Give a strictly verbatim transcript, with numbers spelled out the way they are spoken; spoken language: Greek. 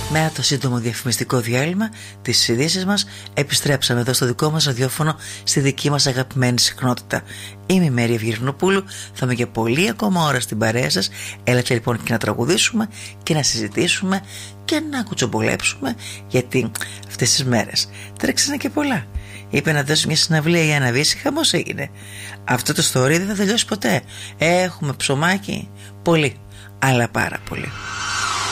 Με το σύντομο διαφημιστικό διάλειμμα της ειδήσεις μας, επιστρέψαμε εδώ στο δικό μας ραδιόφωνο, στη δική μας αγαπημένη συχνότητα. Είμαι η Μέρη Ευγυρνοπούλου, θα είμαι για πολύ ακόμα ώρα στην παρέα σας. Έλατε λοιπόν και να τραγουδήσουμε και να συζητήσουμε και να κουτσομπολέψουμε, γιατί αυτές τις μέρες τρέξανε και πολλά. Είπε να δώσει μια συναυλία για να βήσει, χαμός έγινε. Αυτό το story δεν θα τελειώσει ποτέ. Έχουμε ψωμάκι, πολύ, αλλά πάρα πολύ.